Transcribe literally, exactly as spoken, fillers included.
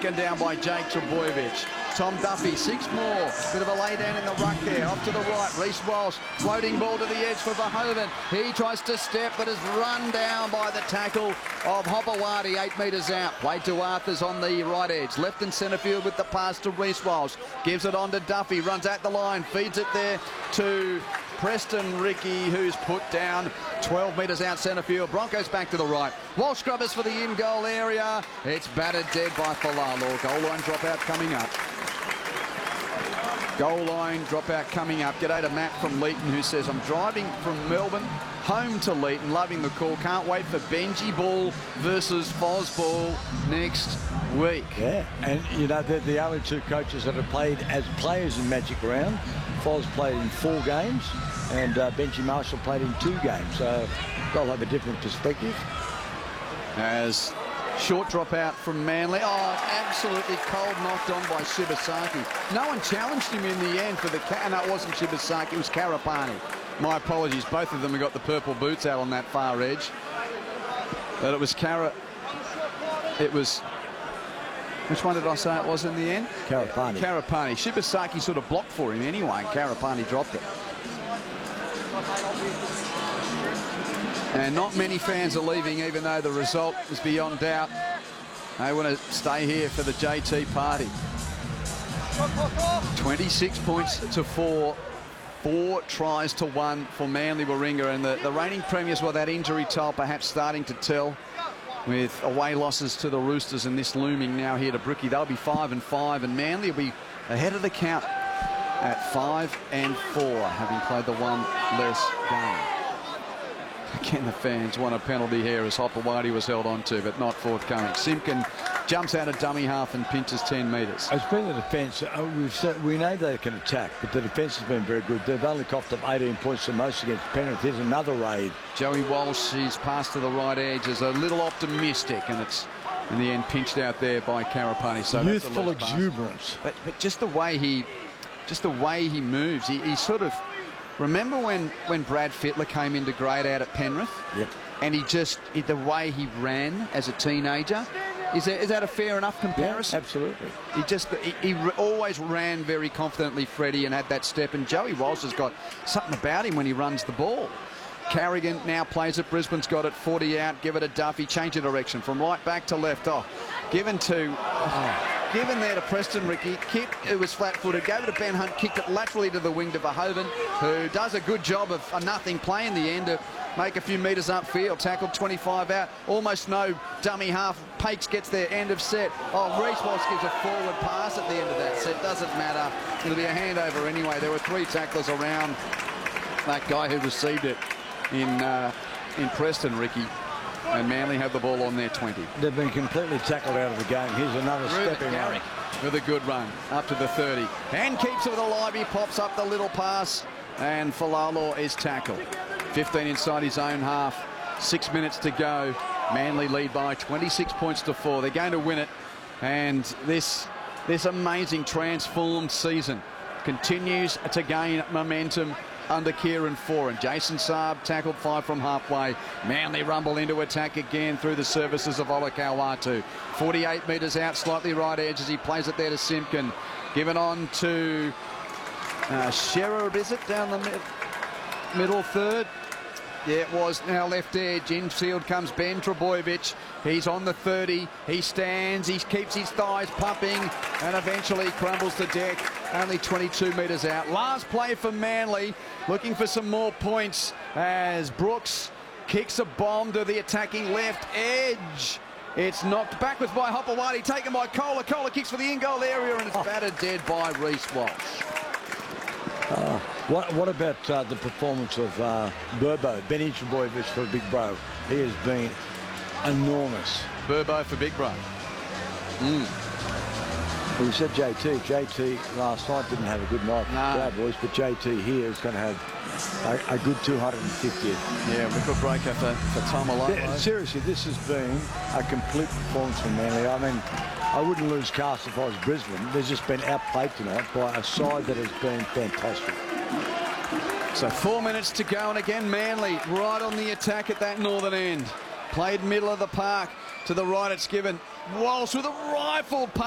taken down by Jake Trbojevic. Tom Duffy, six more. Bit of a lay down in the ruck there. Off to the right. Reece Walsh, floating ball to the edge for Verhoeven. He tries to step, but is run down by the tackle of Hopewadi, eight metres out. Played to Arthurs on the right edge. Left and centre field with the pass to Reece Walsh. Gives it on to Duffy. Runs at the line. Feeds it there to Preston Ricky, who's put down twelve metres out centre field. Broncos back to the right. Walsh scrubbers for the in-goal area. It's battered dead by Foulalo. Goal line dropout coming up. Goal line dropout coming up. G'day to Matt from Leeton, who says, I'm driving from Melbourne home to Leeton. Loving the call. Can't wait for Benji Ball versus Foz Ball next week. Yeah, and you know, they're the only two coaches that have played as players in Magic Round. Foz played in four games and uh, Benji Marshall played in two games. So they'll have a different perspective. As short dropout from Manly. Oh, absolutely cold knocked on by Shibasaki. No one challenged him in the end for the... No, it wasn't Shibasaki, it was Karapani. My apologies, both of them have got the purple boots out on that far edge. But it was Kara... It was... Which one did I say it was in the end? Karapani. Karapani. Shibasaki sort of blocked for him anyway, and Karapani dropped it. And not many fans are leaving, even though the result is beyond doubt. They want to stay here for the J T party. twenty-six points to four. Four tries to one for Manly Warringah. And the, the reigning premiers, well, that injury toll perhaps starting to tell, with away losses to the Roosters and this looming now here to Brookie. They'll be five and five, and Manly will be ahead of the count at five and four, having played the one less game. Again, the fans want a penalty here as Hopewadi was held on to, but not forthcoming. Simpkin jumps out of dummy half and pinches ten metres. It's been the defence. Uh, we've said, we know they can attack, but the defence has been very good. They've only coughed up eighteen points the most against Penrith. There's another raid. Joey Walsh, his pass to the right edge, is a little optimistic, and it's in the end pinched out there by Karapani. So youthful exuberance. But, but just the way he, just the way he moves, he, he sort of. Remember when, when Brad Fittler came into grade out at Penrith? Yep. And he just, the way he ran as a teenager, is that, is that a fair enough comparison? Yeah, absolutely. He just, he, he always ran very confidently, Freddie, and had that step. And Joey Walsh has got something about him when he runs the ball. Carrigan now plays it. Brisbane's got it. forty out. Give it a Duffy. Change of direction from right back to left. Oh, given to... Oh. Given there to Preston Ricky, kick, it was flat-footed, gave it to Ben Hunt, kicked it laterally to the wing to Verhoeven, who does a good job of a nothing play in the end to make a few metres upfield, tackled twenty-five out, almost no dummy half. Pakes gets there, end of set. Oh, Reece Walsh gives a forward pass at the end of that set, doesn't matter. It'll be a handover anyway. There were three tacklers around that guy who received it in, uh, in Preston Ricky. And Manly have the ball on their twenty. They've been completely tackled out of the game. Here's another stepping out with a good run up to the thirty. And keeps it with a live. He pops up the little pass. And Foulalo is tackled. fifteen inside his own half. Six minutes to go. Manly lead by twenty-six points to four. They're going to win it. And this, this amazing transformed season continues to gain momentum under Kieran Foran. Jason Saab tackled five from halfway. Manly rumble into attack again through the services of Olakau'atu. forty-eight metres out, slightly right edge as he plays it there to Simpkin. Given on to uh, Shearer, is it, down the mid middle third? Yeah, it was. Now left edge. Infield comes Ben Trbojevic. He's on the thirty. He stands. He keeps his thighs pumping and eventually crumbles to deck. Only twenty-two metres out. Last play for Manly. Looking for some more points as Brooks kicks a bomb to the attacking left edge. It's knocked backwards by Hopewadi. Taken by Kohler. Kohler kicks for the in-goal area and it's oh. battered dead by Reece Walsh. Uh, what, what about uh, the performance of uh, Burbo, Benny Trbojevic for Big Bro? He has been enormous. Burbo for Big Bro. Mm. Well, we said J T. J T last night didn't have a good night for no. the Cowboys, but J T here is going to have a, a good two hundred fiftieth. Yeah, record breaker for, for Tom Alone. Yeah, seriously, this has been a complete performance from Manly. I mean, I wouldn't lose cast if I was Brisbane. They've just been outplayed tonight by a side that has been fantastic. So four minutes to go, and again Manly right on the attack at that northern end. Played middle of the park. To the right it's given. Walsh with a rifle pass.